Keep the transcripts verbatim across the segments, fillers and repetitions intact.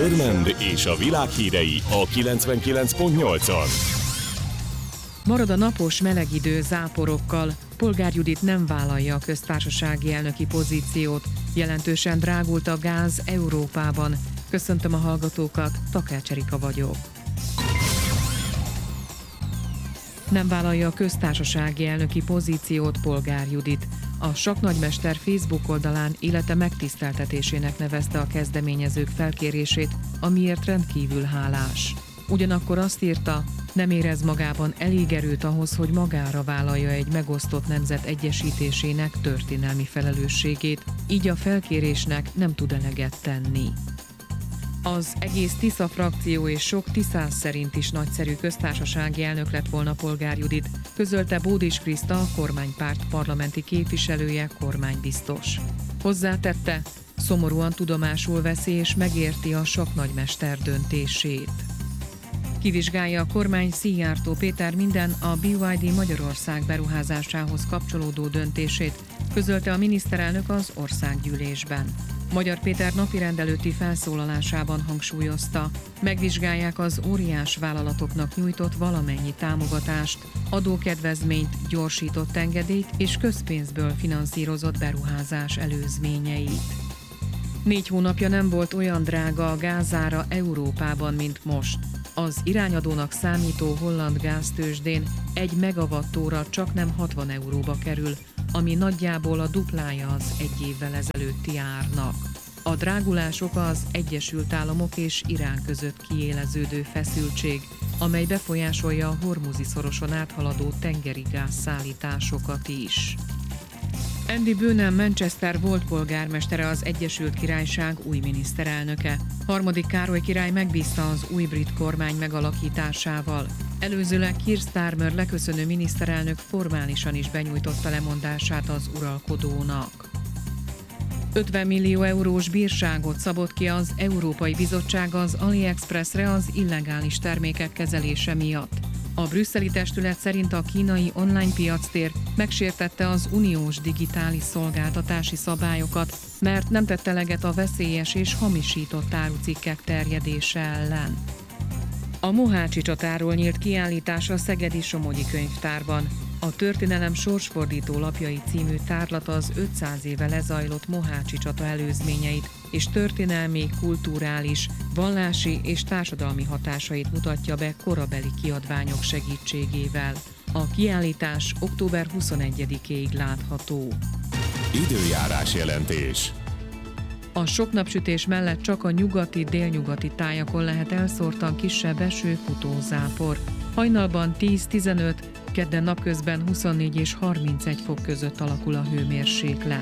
Körmend és a világ hírei a kilencvenkilenc pont nyolcon. Marad a napos meleg idő záporokkal. Polgár Judit nem vállalja a köztársasági elnöki pozíciót. Jelentősen drágult a gáz Európában. Köszöntöm a hallgatókat, Takács Erika vagyok. Nem vállalja a köztársasági elnöki pozíciót Polgár Judit. A sakknagymester Facebook oldalán élete megtiszteltetésének nevezte a kezdeményezők felkérését, amiért rendkívül hálás. Ugyanakkor azt írta, nem érez magában elég erőt ahhoz, hogy magára vállalja egy megosztott nemzet egyesítésének történelmi felelősségét, így a felkérésnek nem tud eleget tenni. Az egész Tisza frakció és sok tiszász szerint is nagyszerű köztársasági elnök lett volna Polgár Judit, közölte Bódis Kriszta, a kormánypárt parlamenti képviselője, kormánybiztos. Hozzátette, szomorúan tudomásul veszi és megérti a sakknagymester döntését. Kivizsgálja a kormány Szijjártó Péter minden a bé ipszilon dé Magyarország beruházásához kapcsolódó döntését, közölte a miniszterelnök az országgyűlésben. Magyar Péter napirend előtti felszólalásában hangsúlyozta, megvizsgálják az óriás vállalatoknak nyújtott valamennyi támogatást, adókedvezményt, gyorsított engedélyt és közpénzből finanszírozott beruházás előzményeit. Négy hónapja nem volt olyan drága a gázára Európában, mint most. Az irányadónak számító holland gáztőzsdén egy megawattóra csaknem hatvan euróba kerül, ami nagyjából a duplája az egy évvel ezelőtti árnak. A drágulások az Egyesült Államok és Irán között kiéleződő feszültség, amely befolyásolja a Hormuzi szoroson áthaladó tengeri gázszállításokat is. Andy Burnham Manchester volt polgármestere, az Egyesült Királyság új miniszterelnöke. Harmadik Károly király megbízta az új brit kormány megalakításával. Előzőleg Keir Starmer leköszönő miniszterelnök formálisan is benyújtotta lemondását az uralkodónak. ötven millió eurós bírságot szabott ki az Európai Bizottság az AliExpressre az illegális termékek kezelése miatt. A brüsszeli testület szerint a kínai online piactér megsértette az uniós digitális szolgáltatási szabályokat, mert nem tette eleget a veszélyes és hamisított árucikkek terjedése ellen. A Mohácsi csatáról nyílt kiállítás a Szegedi Somogyi Könyvtárban. A Történelem sorsfordító lapjai című tárlat az ötszáz éve lezajlott Mohácsi csata előzményeit és történelmi, kulturális, vallási és társadalmi hatásait mutatja be korabeli kiadványok segítségével. A kiállítás október huszonegyedikéig látható. Időjárás jelentés. A sok napsütés mellett csak a nyugati-délnyugati tájakon lehet elszórtan kisebb eső, futózápor. Hajnalban tíz-tizenöt, kedden napközben huszonnégy és harmincegy fok között alakul a hőmérséklet.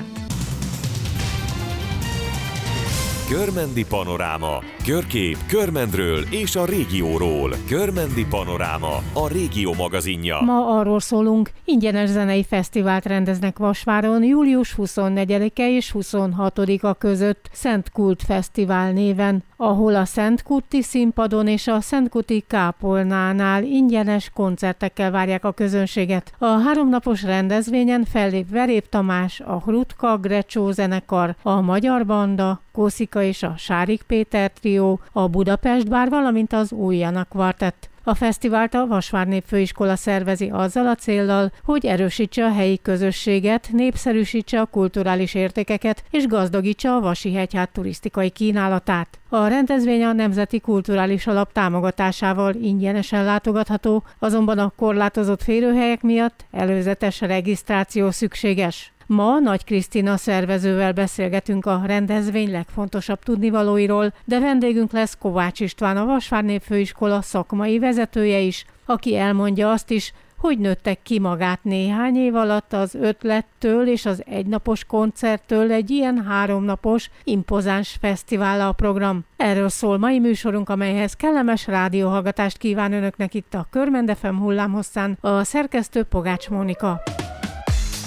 Körmendi panoráma. Körkép Körmendről és a régióról. Körmendi panoráma, a régió magazinja. Ma arról szólunk, ingyenes zenei fesztivált rendeznek Vasváron július huszonnegyedike és huszonhatodika között Szent Kult Fesztivál néven, ahol a Szent Kurti színpadon és a Szent Kuti kápolnánál ingyenes koncertekkel várják a közönséget. A háromnapos rendezvényen fellép Verép Tamás, a Hrutka Grecsó zenekar, a Magyar Banda, Kószika és a Sárik Péter trió, a Budapest Bár, valamint az Újjana kvartett. A fesztivált a Vasvár Népfőiskola szervezi azzal a céllal, hogy erősítse a helyi közösséget, népszerűsítse a kulturális értékeket és gazdagítsa a Vasi-hegyház turisztikai kínálatát. A rendezvény a Nemzeti Kulturális Alap támogatásával ingyenesen látogatható, azonban a korlátozott férőhelyek miatt előzetes regisztráció szükséges. Ma Nagy Krisztina szervezővel beszélgetünk a rendezvény legfontosabb tudnivalóiról, de vendégünk lesz Kovács István, a Vasvár Népfőiskola szakmai vezetője is, aki elmondja azt is, hogy nőttek ki magát néhány év alatt az ötlettől és az egynapos koncerttől egy ilyen háromnapos, impozáns fesztivál a program. Erről szól mai műsorunk, amelyhez kellemes rádióhallgatást kíván önöknek itt a Körmend ef em hullámhosszán, a szerkesztő Pogács Mónika.